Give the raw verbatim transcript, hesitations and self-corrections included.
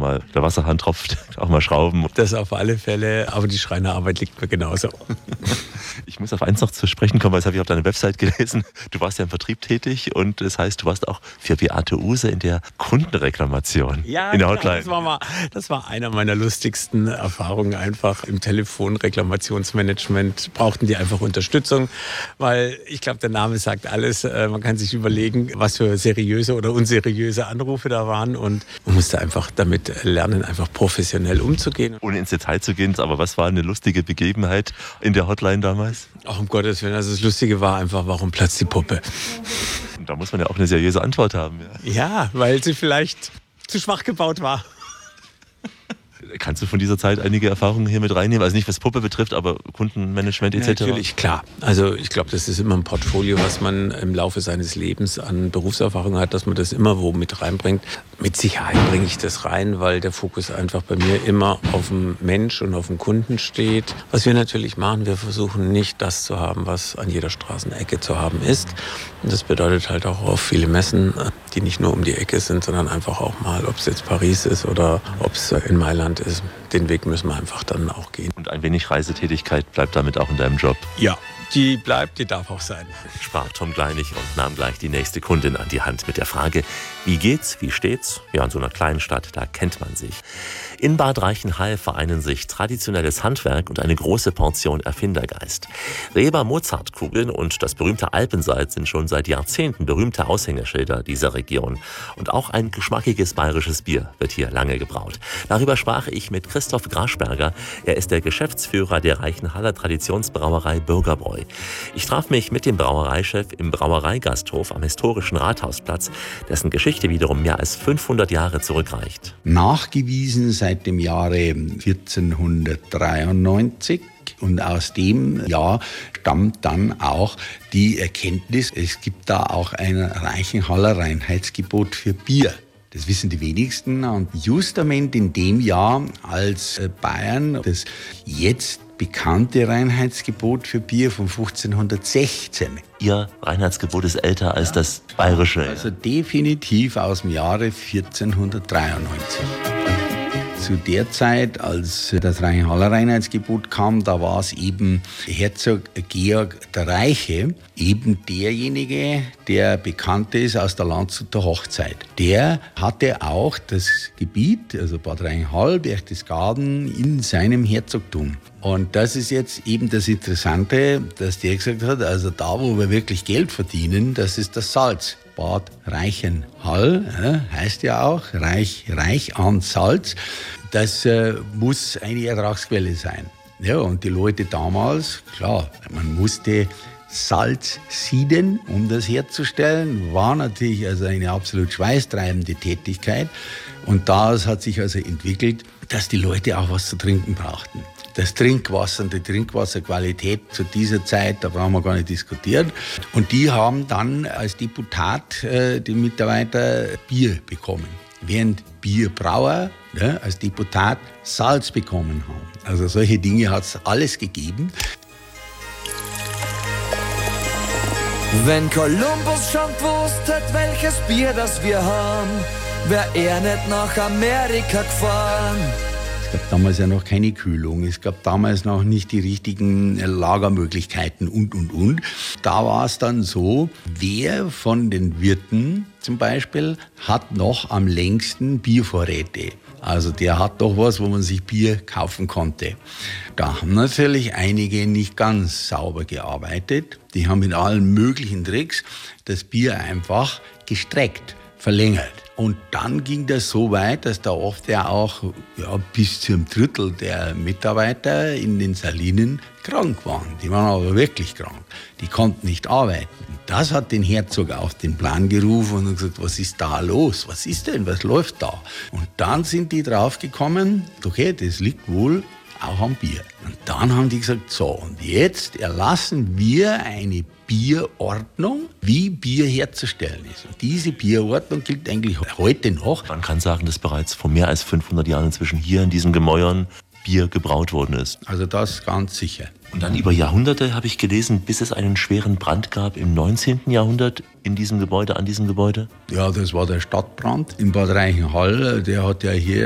mal der Wasserhahn tropft, auch mal schrauben. Das auf alle Fälle, aber die Schreinerarbeit liegt mir genauso. Ich muss auf eins noch zu sprechen kommen, weil das habe ich auf deiner Website gelesen. Du warst ja im Vertrieb tätig und das heißt, du warst auch für Beate Uhse in der Kundenreklamation, ja, in der Hotline. Das war, mal, das war einer meiner lustigsten Erfahrungen einfach im Telefonreklamationsmanagement. Brauchten die einfach Unterstützung, weil ich glaube, der Name sagt alles. Man kann sich überlegen, was für seriöse oder unseriöse Anrufe da waren und man musste einfach damit lernen, einfach professionell umzugehen. Ohne ins Detail zu gehen, aber was war eine lustige Begebenheit in der Hotline damals? Ach, um Gottes Willen, also das Lustige war einfach, warum platzt die Puppe? Und da muss man ja auch eine seriöse Antwort haben. Ja, ja, weil sie vielleicht zu schwach gebaut war. Kannst du von dieser Zeit einige Erfahrungen hier mit reinnehmen? Also nicht was Puppe betrifft, aber Kundenmanagement et cetera? Natürlich, klar. Also ich glaube, das ist immer ein Portfolio, was man im Laufe seines Lebens an Berufserfahrung hat, dass man das immer wo mit reinbringt. Mit Sicherheit bringe ich das rein, weil der Fokus einfach bei mir immer auf dem Mensch und auf dem Kunden steht. Was wir natürlich machen, wir versuchen nicht das zu haben, was an jeder Straßenecke zu haben ist. Und das bedeutet halt auch auf viele Messen, die nicht nur um die Ecke sind, sondern einfach auch mal, ob es jetzt Paris ist oder ob es in Mailand ist. Den Weg müssen wir einfach dann auch gehen. Und ein wenig Reisetätigkeit bleibt damit auch in deinem Job? Ja, die bleibt, die darf auch sein. Sprach Tom Gleinig und nahm gleich die nächste Kundin an die Hand mit der Frage, wie geht's, wie steht's? Ja, in so einer kleinen Stadt, da kennt man sich. In Bad Reichenhall vereinen sich traditionelles Handwerk und eine große Portion Erfindergeist. Reber-Mozart-Kugeln und das berühmte Alpensalz sind schon seit Jahrzehnten berühmte Aushängeschilder dieser Region. Und auch ein geschmackiges bayerisches Bier wird hier lange gebraut. Darüber sprach ich mit Christoph Graschberger. Er ist der Geschäftsführer der Reichenhaller Traditionsbrauerei Bürgerbräu. Ich traf mich mit dem Brauereichef im Brauereigasthof am historischen Rathausplatz, dessen Geschichte wiederum mehr als fünfhundert Jahre zurückreicht. Nachgewiesen seit dem Jahre vierzehnhundertdreiundneunzig. Und aus dem Jahr stammt dann auch die Erkenntnis, es gibt da auch ein Reichenhaller Reinheitsgebot für Bier. Das wissen die wenigsten. Und justament in dem Jahr, als Bayern das jetzt bekannte Reinheitsgebot für Bier von fünfzehnhundertsechzehn. Ihr Reinheitsgebot ist älter als ja. das bayerische. Also definitiv aus dem Jahre vierzehnhundertdreiundneunzig. Zu der Zeit, als das Reichenhaller Reinheitsgebot kam, da war es eben Herzog Georg der Reiche, eben derjenige, der bekannt ist aus der Landshuter Hochzeit. Der hatte auch das Gebiet, also Bad Reichenhall, Berchtesgaden, in seinem Herzogtum. Und das ist jetzt eben das Interessante, dass der gesagt hat, also da, wo wir wirklich Geld verdienen, das ist das Salz. Bad Reichenhall, äh, heißt ja auch, reich, reich an Salz. Das äh, muss eine Ertragsquelle sein. Ja, und die Leute damals, klar, man musste Salz sieden, um das herzustellen, war natürlich also eine absolut schweißtreibende Tätigkeit. Und daraus hat sich also entwickelt, dass die Leute auch was zu trinken brauchten. Das Trinkwasser und die Trinkwasserqualität zu dieser Zeit, da brauchen wir gar nicht diskutieren. Und die haben dann als Deputat äh, die Mitarbeiter Bier bekommen. Während Bierbrauer ja, als Deputat Salz bekommen haben. Also solche Dinge hat es alles gegeben. Wenn Kolumbus schon gewusst hat, welches Bier das wir haben, wär er nicht nach Amerika gefahren. Es gab damals ja noch keine Kühlung, es gab damals noch nicht die richtigen Lagermöglichkeiten und, und, und. Da war es dann so, wer von den Wirten zum Beispiel hat noch am längsten Biervorräte. Also der hat doch was, wo man sich Bier kaufen konnte. Da haben natürlich einige nicht ganz sauber gearbeitet. Die haben mit allen möglichen Tricks das Bier einfach gestreckt, verlängert. Und dann ging das so weit, dass da oft ja auch ja, bis zum Drittel der Mitarbeiter in den Salinen krank waren. Die waren aber wirklich krank. Die konnten nicht arbeiten. Und das hat den Herzog auf den Plan gerufen und gesagt, was ist da los? Was ist denn? Was läuft da? Und dann sind die draufgekommen, okay, das liegt wohl auch am Bier. Und dann haben die gesagt, so, und jetzt erlassen wir eine Bierordnung, wie Bier herzustellen ist. Und diese Bierordnung gilt eigentlich heute noch. Man kann sagen, dass bereits vor mehr als fünfhundert Jahren inzwischen hier in diesen Gemäuern Bier gebraut worden ist. Also das ganz sicher. Und dann über Jahrhunderte habe ich gelesen, bis es einen schweren Brand gab im neunzehnten Jahrhundert in diesem Gebäude, an diesem Gebäude. Ja, das war der Stadtbrand in Bad Reichenhall. Der hat ja hier